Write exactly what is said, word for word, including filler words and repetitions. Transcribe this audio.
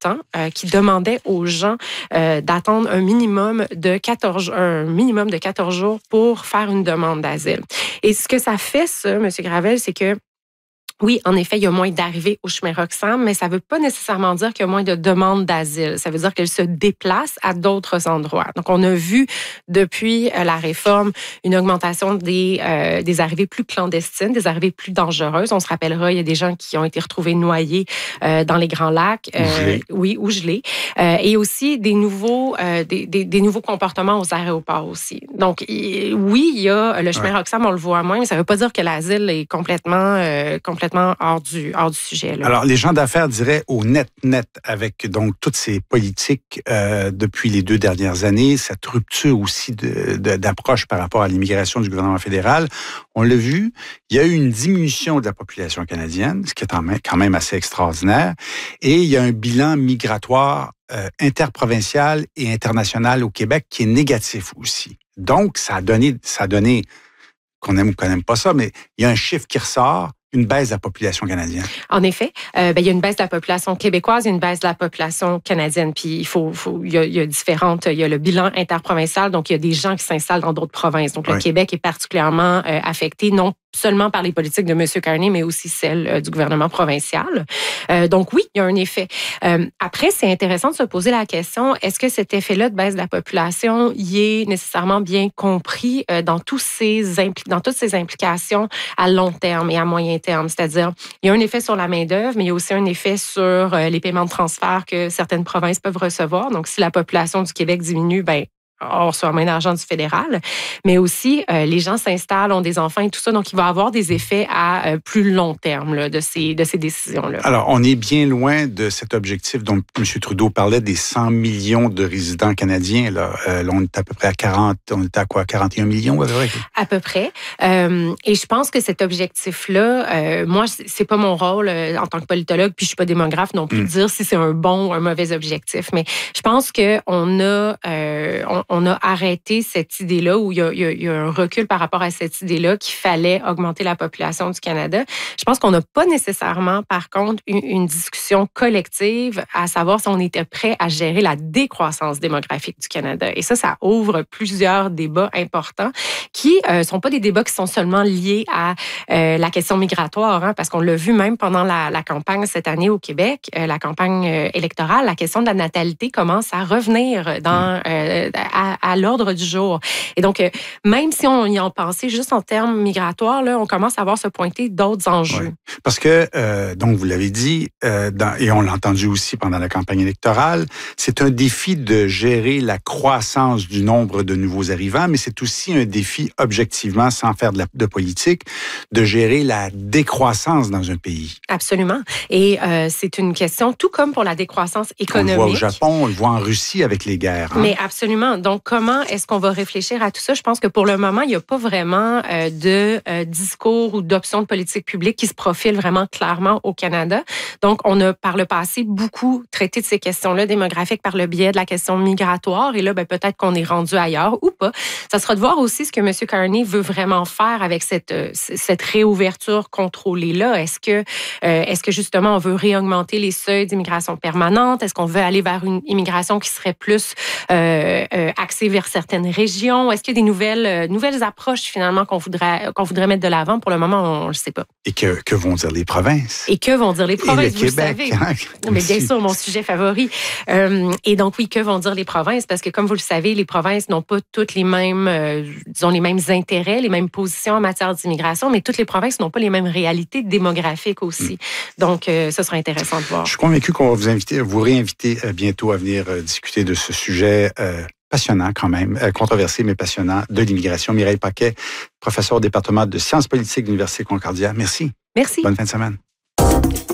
temps euh, qui demandait aux gens euh, d'attendre un minimum de quatorze, un minimum de quatorze jours pour faire une demande d'asile. Et ce que ça fait, ça, M. Gravel, c'est que oui, en effet, il y a moins d'arrivées au chemin Roxham, mais ça ne veut pas nécessairement dire qu'il y a moins de demandes d'asile. Ça veut dire qu'elles se déplacent à d'autres endroits. Donc, on a vu depuis la réforme une augmentation des, euh, des arrivées plus clandestines, des arrivées plus dangereuses. On se rappellera, il y a des gens qui ont été retrouvés noyés euh, dans les Grands Lacs. Euh, oui, ou gelés. Euh, et aussi des nouveaux, euh, des, des, des nouveaux comportements aux aéroports aussi. Donc, il, oui, il y a le chemin ouais. Roxham, on le voit moins, mais ça ne veut pas dire que l'asile est complètement, euh, complètement hors du, hors du sujet. Là. Alors, les gens d'affaires diraient au net-net avec donc toutes ces politiques euh, depuis les deux dernières années, cette rupture aussi de, de, d'approche par rapport à l'immigration du gouvernement fédéral. On l'a vu, il y a eu une diminution de la population canadienne, ce qui est quand même assez extraordinaire, et il y a un bilan migratoire euh, interprovincial et international au Québec qui est négatif aussi. Donc, ça a donné, ça a donné qu'on aime ou qu'on n'aime pas ça, mais il y a un chiffre qui ressort, une baisse de la population canadienne. En effet, euh, ben, il y a une baisse de la population québécoise et une baisse de la population canadienne. Puis il faut, faut il y a, il y a différentes, il y a le bilan interprovincial, donc il y a des gens qui s'installent dans d'autres provinces. Donc oui. Le Québec est particulièrement euh, affecté, non seulement par les politiques de M. Carney, mais aussi celles euh, du gouvernement provincial. Euh, donc oui, il y a un effet. Euh, après, c'est intéressant de se poser la question, est-ce que cet effet-là de baisse de la population y est nécessairement bien compris euh, dans, tous ces impli- dans toutes ces implications à long terme et à moyen terme? C'est-à-dire, il y a un effet sur la main-d'œuvre, mais il y a aussi un effet sur euh, les paiements de transfert que certaines provinces peuvent recevoir. Donc, si la population du Québec diminue, ben on reçoit moins d'argent du fédéral, mais aussi euh, les gens s'installent, ont des enfants et tout ça, donc il va y avoir des effets à euh, plus long terme là, de ces de ces décisions-là. Alors, on est bien loin de cet objectif dont M. Trudeau parlait des cent millions de résidents canadiens. Là, euh, là on est à peu près à quarante, on est à quoi, quarante et un millions? À peu près. À peu près. Euh, et je pense que cet objectif-là, euh, moi, c'est pas mon rôle euh, en tant que politologue, puis je suis pas démographe non plus, mm. de dire si c'est un bon ou un mauvais objectif, mais je pense qu'on a... Euh, on, on a arrêté cette idée-là, où il y, a, il, y a, il y a un recul par rapport à cette idée-là qu'il fallait augmenter la population du Canada. Je pense qu'on n'a pas nécessairement, par contre, une, une discussion collective à savoir si on était prêt à gérer la décroissance démographique du Canada. Et ça, ça ouvre plusieurs débats importants qui ne euh, sont pas des débats qui sont seulement liés à euh, la question migratoire, hein, parce qu'on l'a vu même pendant la, la campagne cette année au Québec, euh, la campagne euh, électorale, la question de la natalité commence à revenir dans... Euh, À, à l'ordre du jour. Et donc, euh, même si on y en pensait juste en termes migratoires, là, on commence à voir se pointer d'autres enjeux. Oui. Parce que, euh, donc, vous l'avez dit, euh, dans, et on l'a entendu aussi pendant la campagne électorale, c'est un défi de gérer la croissance du nombre de nouveaux arrivants, mais c'est aussi un défi, objectivement, sans faire de, la, de politique, de gérer la décroissance dans un pays. Absolument. Et euh, c'est une question, tout comme pour la décroissance économique. On le voit au Japon, on le voit en Russie avec les guerres. Hein? Mais absolument. Donc, comment est-ce qu'on va réfléchir à tout ça? Je pense que pour le moment, il n'y a pas vraiment euh, de euh, discours ou d'options de politique publique qui se profilent vraiment clairement au Canada. Donc, on a par le passé beaucoup traité de ces questions-là démographiques par le biais de la question migratoire. Et là, ben, peut-être qu'on est rendu ailleurs ou pas. Ça sera de voir aussi ce que M. Carney veut vraiment faire avec cette, euh, cette réouverture contrôlée-là. Est-ce que, euh, est-ce que justement, on veut réaugmenter les seuils d'immigration permanente? Est-ce qu'on veut aller vers une immigration qui serait plus euh, euh, axée vers certaines régions? Est-ce qu'il y a des nouvelles, euh, nouvelles approches, finalement, qu'on voudrait, qu'on voudrait mettre de l'avant? Pour le moment, on ne le sait pas. Et que, que vont dire les provinces? Et que vont dire les provinces, et le vous Québec, le savez. Hein, Mais bien sûr, mon sujet favori. Euh, et donc, oui, que vont dire les provinces? Parce que, comme vous le savez, les provinces n'ont pas toutes les mêmes, euh, disons, les mêmes intérêts, les mêmes positions en matière d'immigration, mais toutes les provinces n'ont pas les mêmes réalités démographiques aussi. Mm. Donc, euh, ça sera intéressant de voir. Je suis convaincu qu'on va vous inviter, vous réinviter bientôt à venir discuter de ce sujet euh, passionnant quand même, euh, controversé mais passionnant, de l'immigration. Mireille Paquet, professeure au département de sciences politiques de l'Université Concordia. Merci. Merci. Bonne fin de semaine.